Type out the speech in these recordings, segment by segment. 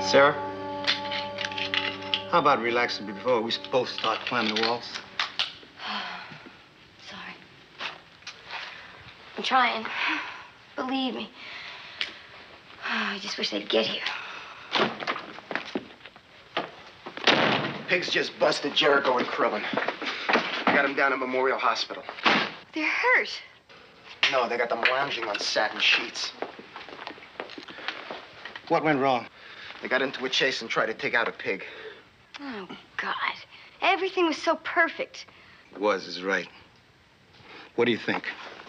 Sarah, how about relaxing before we both start climbing the walls? Sorry. I'm trying. Believe me. I just wish they'd get here. Pigs just busted Jericho and Krillin. I got them down at Memorial Hospital. They're hurt. No, they got them lounging on satin sheets. What went wrong? They got into a chase and tried to take out a pig. Oh, God. Everything was so perfect. Was is right. What do you think?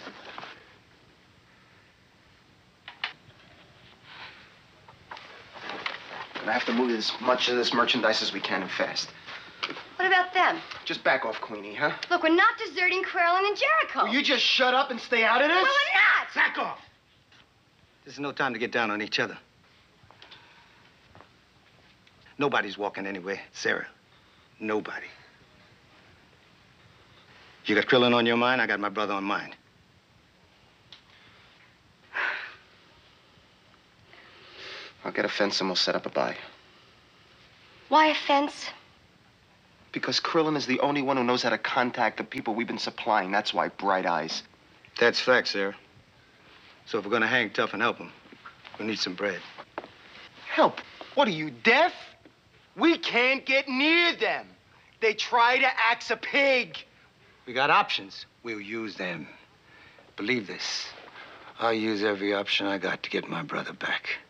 I have to move as much of this merchandise as we can and fast. What about them? Just back off, Queenie, huh? Look, we're not deserting Krillin and Jericho. Will you just shut up and stay out of this? Well, we're not! Back off! This is no time to get down on each other. Nobody's walking anywhere, Sarah. Nobody. You got Krillin on your mind, I got my brother on mine. I'll get a fence and we'll set up a buy. Why a fence? Because Krillin is the only one who knows how to contact the people we've been supplying. That's why, Bright Eyes. That's fact, Sarah. So if we're gonna hang tough and help him, we need some bread. Help? What are you, deaf? We can't get near them. They try to axe a pig. We got options. We'll use them. Believe this. I'll use every option I got to get my brother back.